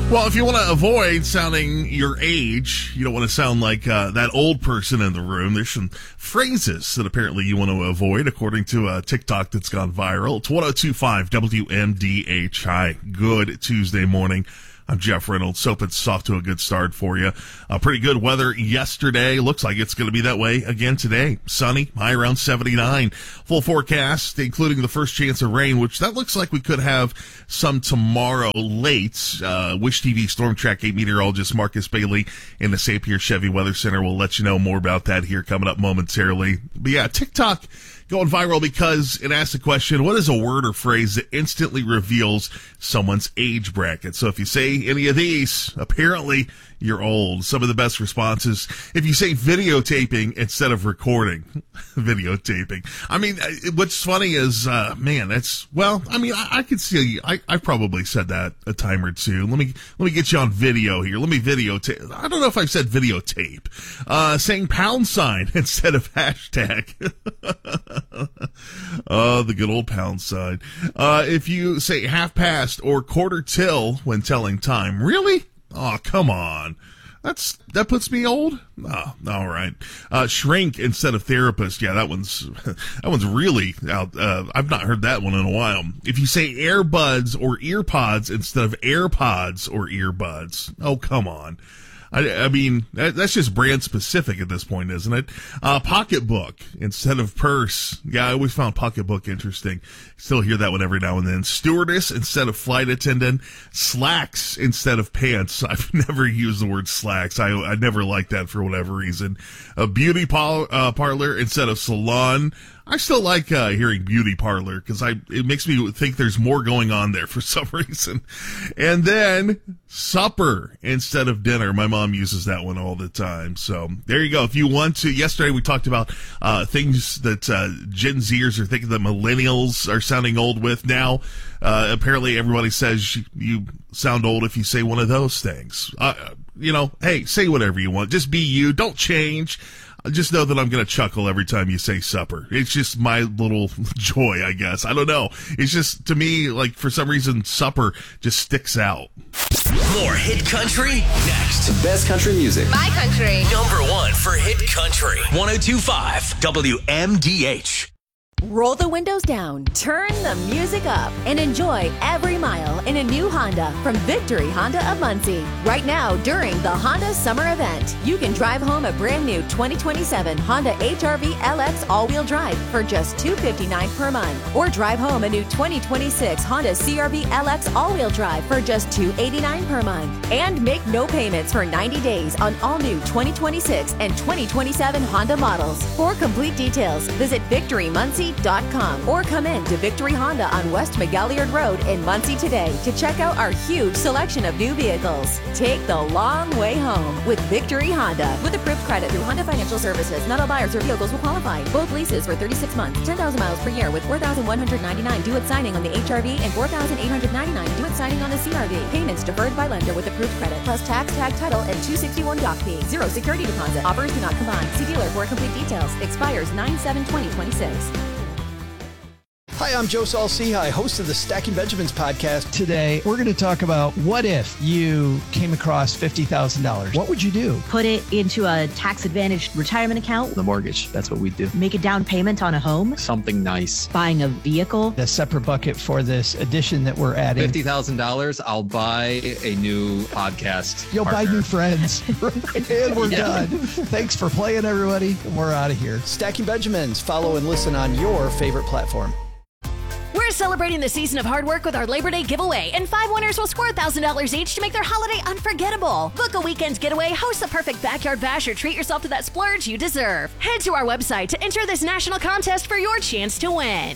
Well, if you want to avoid sounding your age, you don't want to sound like that old person in the room, there's some phrases that apparently you want to avoid, according to a TikTok that's gone viral. It's 102.5 WMDH. Hi, good Tuesday morning. I'm Jeff Reynolds. Hope it's off to a good start for you. Pretty good weather yesterday. Looks like it's going to be that way again today. Sunny, high around 79. Full forecast, including the first chance of rain, which that looks like we could have some tomorrow late. Wish TV Storm Track 8 meteorologist Marcus Bailey in the Sapir Chevy Weather Center will let you know more about that here coming up momentarily. But yeah, TikTok going viral because it asks the question, what is a word or phrase that instantly reveals someone's age bracket? So if you say any of these, apparently you're old. Some of the best responses, if you say videotaping instead of recording. Videotaping. I mean, what's funny is, I could see, I've probably said that a time or two. Let me get you on video here. Let me videotape. I don't know if I've said videotape. Saying pound sign instead of hashtag. Oh, the good old pound sign. If you say half past or quarter till when telling time, really? Oh, come on. That puts me old? Oh, all right. Shrink instead of therapist. Yeah, that one's really out. I've not heard that one in a while. If you say earbuds or earpods instead of AirPods or earbuds. Oh, come on. I mean, that's just brand specific at this point, isn't it? Pocketbook instead of purse. Yeah, I always found pocketbook interesting. Still hear that one every now and then. Stewardess instead of flight attendant. Slacks instead of pants. I've never used the word slacks. I never liked that for whatever reason. A beauty parlor instead of salon. I still like hearing beauty parlor because it makes me think there's more going on there for some reason. And then supper instead of dinner. My mom uses that one all the time. So there you go. If you want to, yesterday we talked about things that Gen Zers are thinking that millennials are sounding old with. Now, apparently everybody says you sound old if you say one of those things. Hey, say whatever you want. Just be you. Don't change. Just know that I'm going to chuckle every time you say supper. It's just my little joy, I guess. I don't know. It's just, to me, like, for some reason, supper just sticks out. More hit country next. The best country music. My country. Number one for hit country. 102.5 WMDH. Roll the windows down, turn the music up, and enjoy every mile in a new Honda from Victory Honda of Muncie. Right now, during the Honda Summer Event, you can drive home a brand new 2027 Honda HR-V LX all-wheel drive for just $259 per month. Or drive home a new 2026 Honda CR-V LX all-wheel drive for just $289 per month. And make no payments for 90 days on all new 2026 and 2027 Honda models. For complete details, visit VictoryMuncie.com or come in to Victory Honda on West McGalliard Road in Muncie today to check out our huge selection of new vehicles. Take the long way home with Victory Honda. With approved credit through Honda Financial Services, not all buyers or vehicles will qualify. Both leases for 36 months, 10,000 miles per year with $4,199 due at signing on the HR-V and $4,899 due at signing on the CR-V. Payments deferred by lender with approved credit, plus tax, tag title, and 261 doc fee. Zero security deposit. Offers do not combine. See dealer for complete details. Expires 9/7/2026. Hi, I'm Joe Saul-Sehy, host of the Stacking Benjamins podcast. Today, we're going to talk about what if you came across $50,000? What would you do? Put it into a tax-advantaged retirement account. The mortgage, that's what we do. Make a down payment on a home. Something nice. Buying a vehicle. A separate bucket for this addition that we're adding. $50,000, I'll buy a new podcast You'll partner. buy new friends. And we're done. Thanks for playing, everybody. We're out of here. Stacking Benjamins. Follow and listen on your favorite platform. We're celebrating the season of hard work with our Labor Day giveaway, and 5 winners will score $1,000 each to make their holiday unforgettable. Book a weekend getaway, host the perfect backyard bash, or treat yourself to that splurge you deserve. Head to our website to enter this national contest for your chance to win.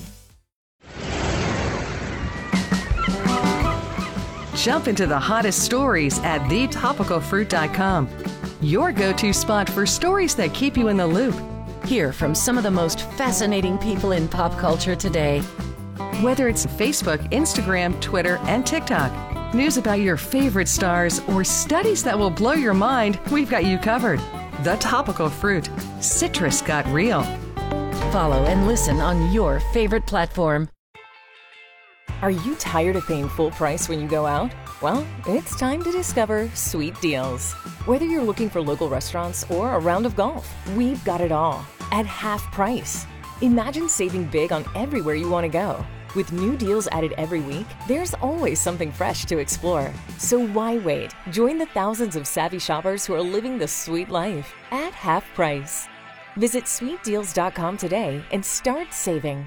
Jump into the hottest stories at thetopicalfruit.com. Your go-to spot for stories that keep you in the loop. Hear from some of the most fascinating people in pop culture today. Whether it's Facebook, Instagram, Twitter, and TikTok, news about your favorite stars, or studies that will blow your mind, we've got you covered. The Topical Fruit. Citrus got real. Follow and listen on your favorite platform. Are you tired of paying full price when you go out? Well, it's time to discover Sweet Deals. Whether you're looking for local restaurants or a round of golf, we've got it all at half price. Imagine saving big on everywhere you want to go. With new deals added every week, there's always something fresh to explore. So why wait? Join the thousands of savvy shoppers who are living the sweet life at half price. Visit sweetdeals.com today and start saving.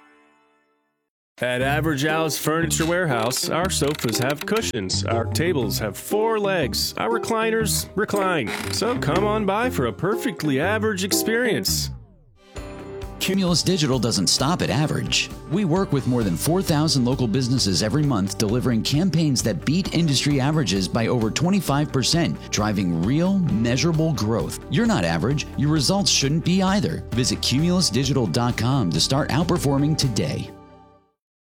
At Average Al's Furniture Warehouse, our sofas have cushions, our tables have 4 legs, our recliners recline. So come on by for a perfectly average experience. Cumulus Digital doesn't stop at average. We work with more than 4,000 local businesses every month, delivering campaigns that beat industry averages by over 25%, driving real, measurable growth. You're not average. Your results shouldn't be either. Visit cumulusdigital.com to start outperforming today.